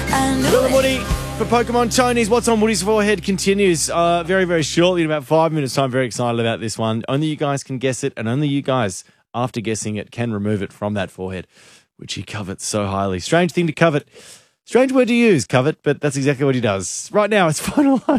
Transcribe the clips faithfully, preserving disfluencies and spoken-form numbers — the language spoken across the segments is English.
Will and Woody for Pokemon Tony's What's on Woody's Forehead continues uh, very, very shortly in about five minutes' time. Very excited about this one. Only you guys can guess it, and only you guys, after guessing it, can remove it from that forehead, which he covets so highly. Strange thing to covet. Strange word to use, covet, but that's exactly what he does. Right now, it's Phone Alone.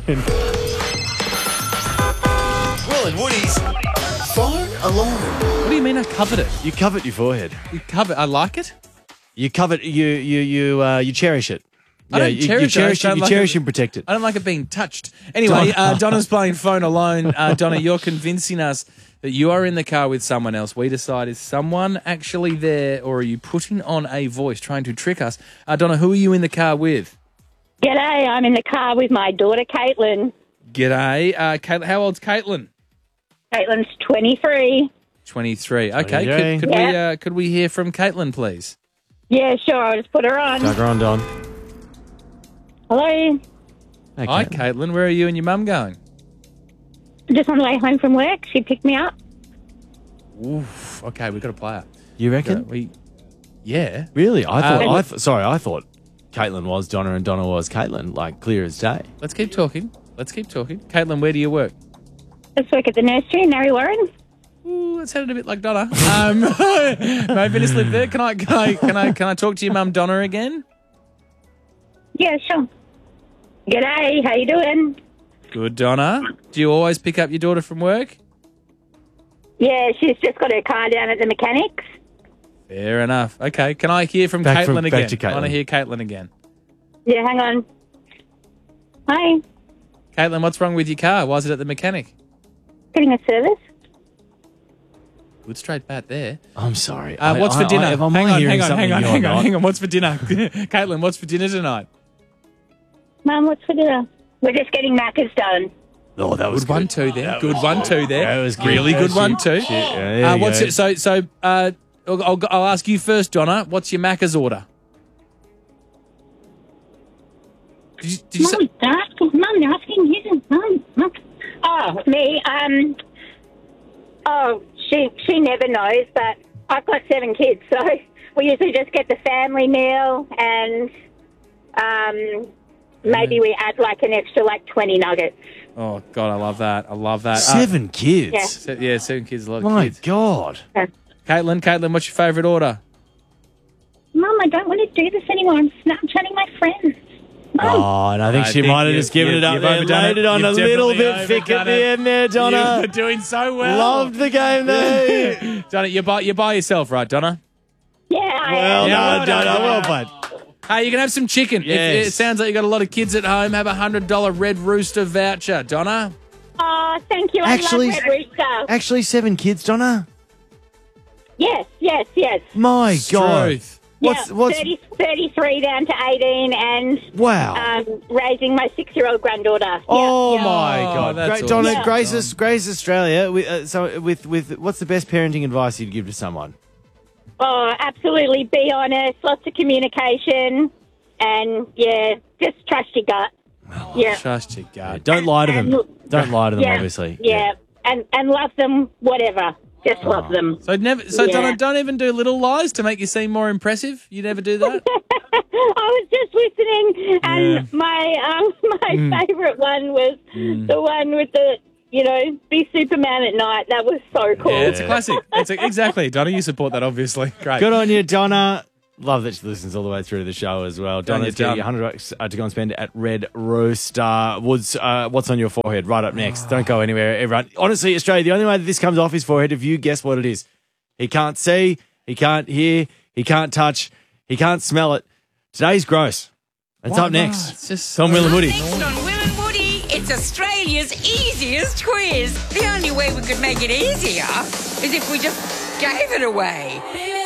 Will and Woody's Phone Alone. What do you mean I covet it? You covet your forehead. You covet, I like it? You covet, you you you uh, you cherish it. I don't you, cherish you cherish it. I it. don't You like cherish it. and protect it. I don't like it being touched. Anyway, uh, Donna's playing Phone Alone. Uh, Donna, you're convincing us that you are in the car with someone else. We decide, is someone actually there, or are you putting on a voice trying to trick us? Uh, Donna, who are you in the car with? G'day, I'm in the car with my daughter, Caitlin. G'day. Uh, Caitlin, how old's Caitlin? Caitlin's twenty-three. twenty-three. Okay, twenty-three. could, could, we, Yeah. uh, could we hear from Caitlin, please? Yeah, sure, I'll just put her on. Tug her on, Don. Hello. Hey, Hi, Caitlin. Caitlin. Where are you and your mum going? Just on the way home from work, she picked me up. Oof. Okay, we've got to play it. You reckon? Got- We, yeah. Really? I thought. Uh, I th- sorry, I thought Caitlin was Donna and Donna was Caitlin, like clear as day. Let's keep talking. Let's keep talking. Caitlin, where do you work? Just work at the nursery in Mary Warren. Ooh, that sounded a bit like Donna. Um, no, Venice lived there. Can I, can I, can I, can I talk to your mum, Donna, again? Yeah, sure. G'day, how you doing? Good, Donna. Do you always pick up your daughter from work? Yeah, she's just got her car down at the mechanics. Fair enough. Okay, can I hear from Back Caitlin from- again? back to I want to Caitlin. hear Caitlin again. Yeah, hang on. Hi, Caitlin, what's wrong with your car? Why is it at the mechanic? getting a service. Good straight bat there. I'm sorry. Uh, I- what's I- for dinner? I- am hang I on, hearing hang on, something hang on, you're hang on, not? hang on. What's for dinner? Caitlin, what's for dinner tonight? Mum, what's for dinner? We're just getting Macca's done. Oh, that was Good one, two there. Good one, two there. That was good. Really good Shit, one, two. shit. Yeah, there Uh, you what's go. it? So, so uh, I'll, I'll, I'll ask you first, Donna. What's your Macca's order? Did you, did you say, Mum, they're asking, Mum, they're asking you. Mum, Mum. Oh, me, um, oh, she, she never knows, but I've got seven kids, so we usually just get the family meal and, um, maybe we add like an extra like twenty nuggets. oh God, I love that. I love that. Uh, Seven kids. Yeah. se- yeah, seven kids, a lot of My kids. God. Caitlin, Caitlin, what's your favourite order? Mum, I don't want to do this anymore. I'm Snapchatting my friends. Mum. Oh, and I think I she think might have you- just given you- it up you've there. overdone Laid it. it on You've a little definitely bit thick at overdone the it. end there, Donna. You're doing so well. Loved the game there. Donna, you're by, you're by yourself, right, Donna? Yeah, I Well am. Yeah, done, well Donna. done. Well played. Hey, you can have some chicken. If- Yes. it sounds like you got a lot of kids at home. Have a one hundred dollars Red Rooster voucher. Donna? Oh, thank you. I Actually- love Red Rooster. Actually, seven kids, Donna. Yes, yes, yes. My God. Truth. What's yeah, what's thirty, thirty-three down to eighteen and wow? um, raising my six-year-old granddaughter. Oh yeah, yeah. my Oh, God! that's Great, Donna, awesome. Grace, Aus- Grace Australia. With, uh, so, with with what's the best parenting advice you'd give to someone? Oh, absolutely. Be honest. Lots of communication. And, yeah, just trust your gut. Yeah. Trust your gut. Don't lie to them. And- Don't lie to them. yeah, Obviously. Yeah. And, and love them, whatever. Just Oh. love them. So never. So Yeah. Donna, don't even do little lies to make you seem more impressive. You never do that. I was just listening, and Yeah. my um, my Mm. favourite one was the one with the, you know, be Superman at night. That was so cool. Yeah, it's a classic. It's a, exactly, Donna. You support that, obviously. Great. Good on you, Donna. Love that she listens all the way through to the show as well. Done, Donna's you're getting done. one hundred bucks uh, to go and spend at Red Rooster. Woods, uh, what's on your forehead? Right up next. Don't go anywhere, everyone. Honestly, Australia, the only way that this comes off his forehead, if you guess what it is. He can't see, he can't hear, he can't touch, he can't smell it. Today's gross. It's Why up next. not? It's just It's on Will and Woody. Next on Will and Woody, it's Australia's easiest quiz. The only way we could make it easier is if we just gave it away.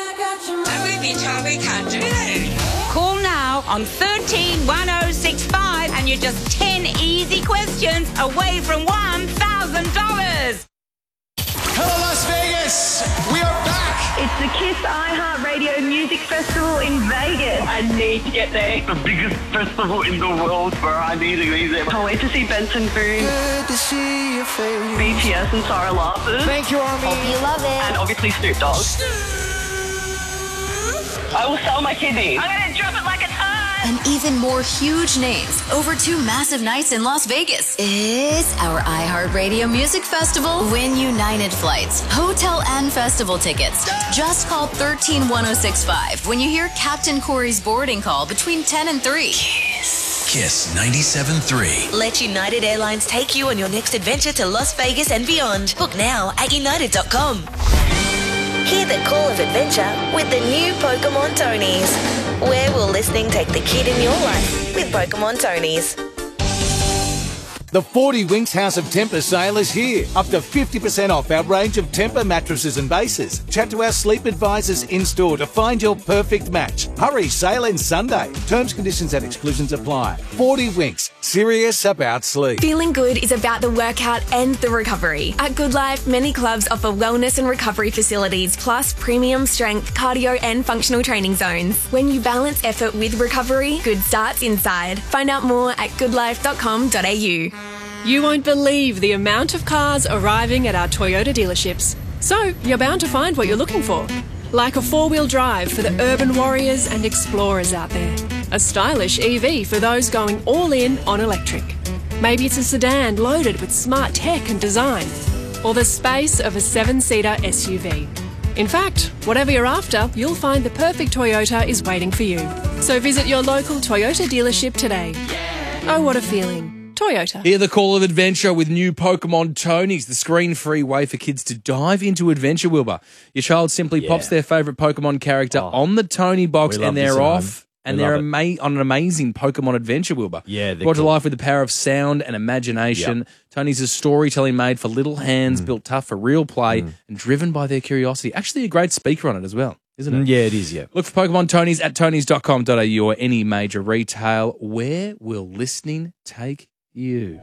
And we've been told we can't do that. Call now on thirteen one oh six five and you're just ten easy questions away from one thousand dollars. Hello, Las Vegas. We are back. It's the KISS iHeartRadio Music Festival in Vegas. I need to get there. The biggest festival in the world where I need to be there. Can't wait to see Benson Boone, Good to see your face. B T S and Sarah Larson, Thank you, Army. and obviously Snoop Dogg. I will sell my kidneys. I'm going to drop it like it's hot. and even more huge names over two massive nights in Las Vegas. It's our iHeartRadio Music Festival Win United flights, hotel and festival tickets. Just call one three one oh six five when you hear Captain Corey's boarding call between ten and three. Kiss ninety-seven point three. Let United Airlines take you on your next adventure to Las Vegas and beyond. Book now at united dot com. Hear the call of adventure with the new Pokemon Tonys. Where will listening take the kid in your life with Pokemon Tonys? The forty Winks House of Temper sale is here. Up to fifty percent off our range of Temper mattresses and bases. Chat to our sleep advisors in-store to find your perfect match. Hurry, sale ends Sunday. Terms, conditions and exclusions apply. forty Winks, serious about sleep. Feeling good is about the workout and the recovery. At Good Life, many clubs offer wellness and recovery facilities, plus premium strength, cardio and functional training zones. When you balance effort with recovery, good starts inside. Find out more at good life dot com dot a u. You won't believe the amount of cars arriving at our Toyota dealerships. So, you're bound to find what you're looking for. Like a four-wheel drive for the urban warriors and explorers out there. A stylish E V for those going all in on electric. Maybe it's a sedan loaded with smart tech and design. Or the space of a seven-seater S U V. In fact, whatever you're after, you'll find the perfect Toyota is waiting for you. So visit your local Toyota dealership today. Oh, what a feeling. Toyota. Hear the call of adventure with new Pokemon Tonys, the screen-free way for kids to dive into adventure, Wilbur. Your child simply Yeah. pops their favourite Pokemon character Oh. on the Tony box We love and this they're at off. home. And We they're love ama- on an amazing Pokemon adventure, Wilbur. Yeah, they're Brought to cool. life with the power of sound and imagination. Tony's is storytelling made for little hands, Mm. built tough for real play, and driven by their curiosity. Actually, a great speaker on it as well, isn't it? Mm, yeah, it is, yeah. Look for Pokemon Tonys at tonys dot com dot a u or any major retail. Where will listening take you?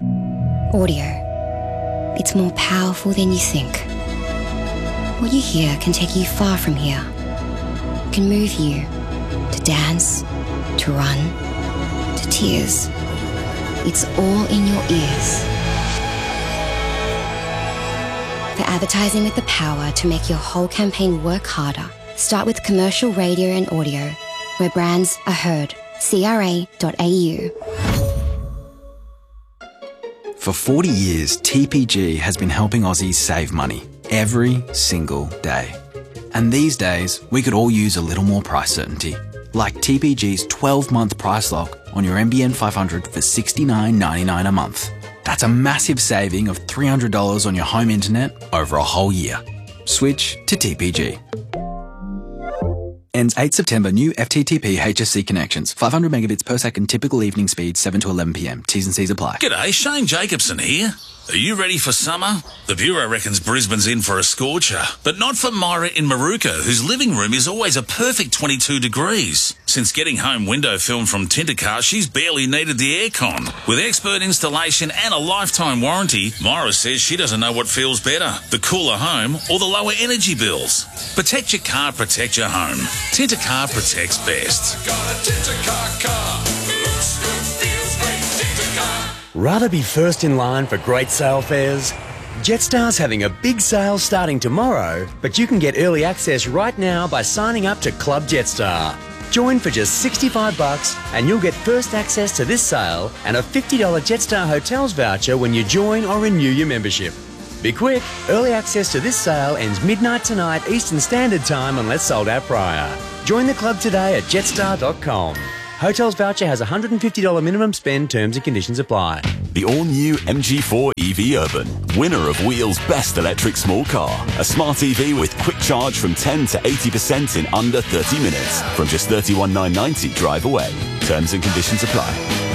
Audio. It's more powerful than you think. What you hear can take you far from here. Can move you to dance, to run, to tears. It's all in your ears. For advertising with the power to make your whole campaign work harder, start with commercial radio and audio, where brands are heard. C R A dot A U. For forty years, T P G has been helping Aussies save money every single day. And these days, we could all use a little more price certainty. Like T P G's twelve-month price lock on your N B N five hundred for sixty-nine ninety-nine a month. That's a massive saving of three hundred dollars on your home internet over a whole year. Switch to T P G. Ends eighth September. New F T T P H S C connections. five hundred megabits per second. Typical evening speed. seven to eleven p m. T's and C's apply. G'day, Shane Jacobson here. Are you ready for summer? The Bureau reckons Brisbane's in for a scorcher, but not for Myra in Maruka, whose living room is always a perfect twenty-two degrees. Since getting home window film from Tintercar, she's barely needed the aircon. With expert installation and a lifetime warranty, Myra says she doesn't know what feels better, the cooler home or the lower energy bills. Protect your car, protect your home. Tintercar protects best. Rather be first in line for great sale fares? Jetstar's having a big sale starting tomorrow, but you can get early access right now by signing up to Club Jetstar. Join for just sixty-five bucks and you'll get first access to this sale and a fifty dollars Jetstar Hotels voucher when you join or renew your membership. Be quick, early access to this sale ends midnight tonight Eastern Standard Time unless sold out prior. Join the club today at jetstar dot com. Hotels voucher has a one hundred fifty dollars minimum spend. Terms and conditions apply. The all-new M G four E V Urban, winner of Wheel's Best Electric Small Car. A smart E V with quick charge from ten to eighty percent in under thirty minutes. From just thirty-one thousand nine hundred ninety drive away. Terms and conditions apply.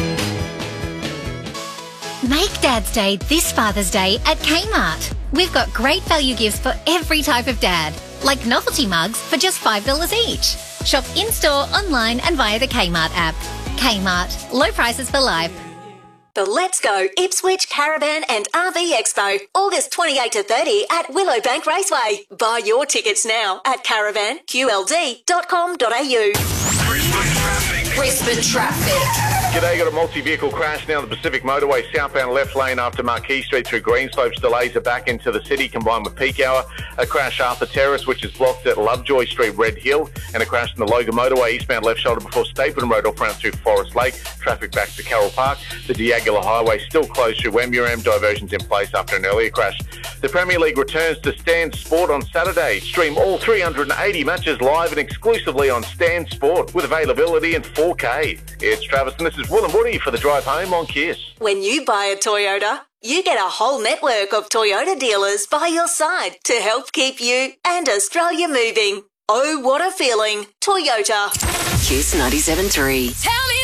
Make Dad's Day this Father's Day at Kmart. We've got great value gifts for every type of dad, like novelty mugs for just five dollars each. Shop in-store, online and via the Kmart app. Kmart. Low prices for life. The Let's Go Ipswich Caravan and R V Expo, August twenty-eighth to thirtieth at Willowbank Raceway. Buy your tickets now at caravan q l d dot com dot a u. Brisbane traffic. Brisbane traffic. G'day, got a multi-vehicle crash now on the Pacific Motorway, southbound left lane after Marquee Street through Greenslopes. Delays are back into the city combined with peak hour. A crash Arthur Terrace, which is blocked at Lovejoy Street, Red Hill, and a crash in the Logan Motorway, eastbound left shoulder before Stapleton Road off round through Forest Lake. Traffic back to Carroll Park. The Diagula Highway still closed through Wemuram. Diversions in place after an earlier crash. The Premier League returns to Stan Sport on Saturday. Stream all three hundred eighty matches live and exclusively on Stan Sport with availability in four K. It's Travis and this is Will and Woody for the drive home on Kiss. When you buy a Toyota, you get a whole network of Toyota dealers by your side to help keep you and Australia moving. Oh, what a feeling. Toyota. Kiss ninety-seven point three. Tell me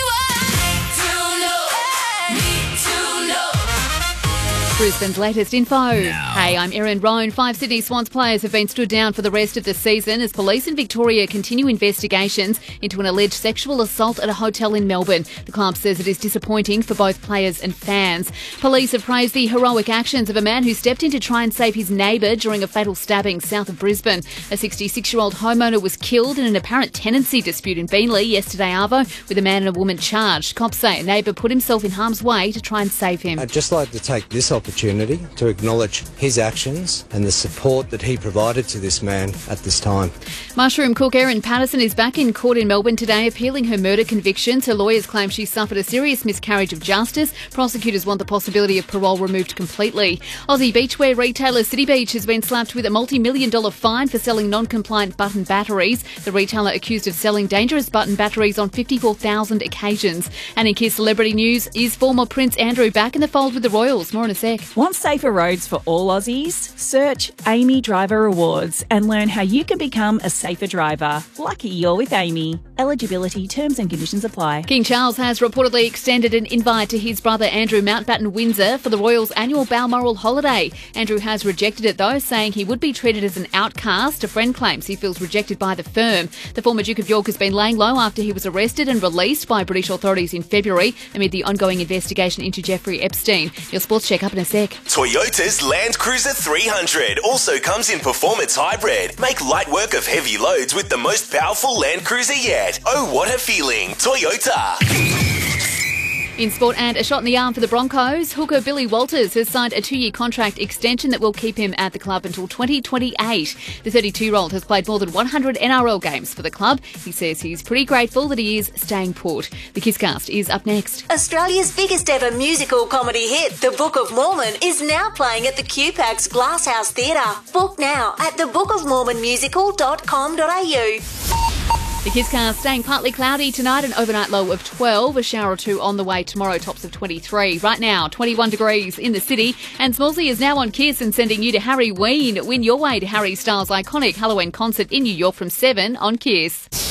Brisbane's latest info. Hey, I'm Erin Roan. Five Sydney Swans players have been stood down for the rest of the season as police in Victoria continue investigations into an alleged sexual assault at a hotel in Melbourne. The club says it is disappointing for both players and fans. Police have praised the heroic actions of a man who stepped in to try and save his neighbour during a fatal stabbing south of Brisbane. A sixty-six-year-old homeowner was killed in an apparent tenancy dispute in Beenleigh yesterday, Arvo, with a man and a woman charged. Cops say a neighbour put himself in harm's way to try and save him. I'd just like to take this opportunity opportunity to acknowledge his actions and the support that he provided to this man at this time. Mushroom cook Erin Patterson is back in court in Melbourne today appealing her murder convictions. Her lawyers claim she suffered a serious miscarriage of justice. Prosecutors want the possibility of parole removed completely. Aussie beachwear retailer City Beach has been slapped with a multi-million dollar fine for selling non-compliant button batteries. The retailer accused of selling dangerous button batteries on fifty-four thousand occasions. And in Kiss Celebrity News, is former Prince Andrew back in the fold with the Royals? More in a sec. Want safer roads for all Aussies? Search Amy Driver Awards and learn how you can become a safer driver. Lucky you're with Amy. Eligibility, terms and conditions apply. King Charles has reportedly extended an invite to his brother Andrew Mountbatten Windsor for the Royals' annual Balmoral holiday. Andrew has rejected it though, saying he would be treated as an outcast. A friend claims he feels rejected by the firm. The former Duke of York has been laying low after he was arrested and released by British authorities in February amid the ongoing investigation into Jeffrey Epstein. Your sports check up in a sec. Toyota's Land Cruiser three hundred also comes in performance hybrid. Make light work of heavy loads with the most powerful Land Cruiser yet. Oh, what a feeling. Toyota. In sport and a shot in the arm for the Broncos, hooker Billy Walters has signed a two-year contract extension that will keep him at the club until twenty twenty-eight. The thirty-two-year-old has played more than one hundred N R L games for the club. He says he's pretty grateful that he is staying put. The Kisscast is up next. Australia's biggest ever musical comedy hit, The Book of Mormon, is now playing at the Q PAX Glasshouse Theatre. Book now at the book of mormon musical dot com dot a u. The Kisscast staying partly cloudy tonight, an overnight low of twelve, a shower or two on the way tomorrow, tops of twenty-three. Right now, twenty-one degrees in the city, and Smallsy is now on Kiss and sending you to Harry Ween. Win your way to Harry Styles' iconic Halloween concert in New York from seven on Kiss.